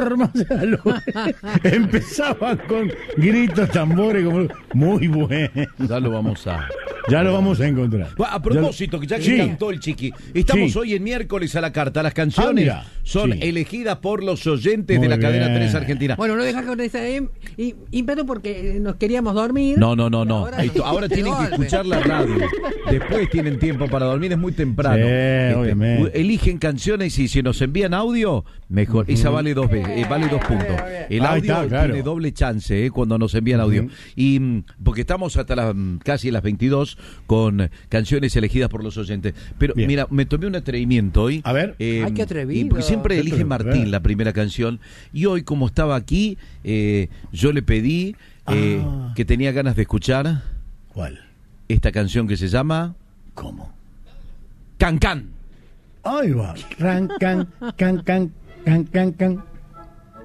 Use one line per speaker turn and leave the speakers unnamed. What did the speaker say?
Empezaban con gritos, tambores, como muy bueno.
Ya lo vamos a
encontrar.
Bueno, a propósito, que ya que
Sí.
cantó el Chiqui, estamos
Sí.
hoy en miércoles a la carta. Las canciones
mira.
son
Sí.
elegidas por los oyentes
Muy
de la cadena
bien.
3 Argentina.
Bueno, no dejas con esa ímpetu porque nos queríamos dormir.
No. Ahora
de
tienen que
golpe.
escuchar la radio. Después tienen tiempo para dormir, es muy temprano.
Sí, obviamente.
Eligen canciones y si nos envían audio, mejor. Esa vale 2 veces, vale 2 puntos. El
Ahí
audio
está, claro.
tiene doble chance cuando nos envían audio. Y porque estamos hasta casi las 22 con canciones elegidas por los oyentes. Pero
Bien.
mira, me tomé un atrevimiento hoy.
A ver.
Ay, qué atrevido.
Y porque siempre
Qué
elige
atrevido.
Martín la primera canción. Y hoy, como estaba aquí, yo le pedí que tenía ganas de escuchar
¿Cuál?
esta canción que se llama
¿Cómo?
Can Can.
Ahí va. Can, can, can, can, can, can, can.